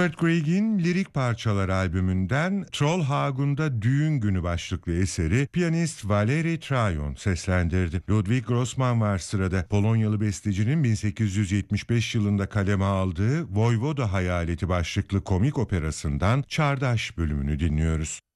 Robert Grieg'in Lirik Parçalar albümünden Trollhagen'da Düğün Günü başlıklı eseri piyanist Valery Trayon seslendirdi. Ludwig Grossman var sırada. Polonyalı bestecinin 1875 yılında kaleme aldığı Voyvoda Hayaleti başlıklı komik operasından Çardaş bölümünü dinliyoruz.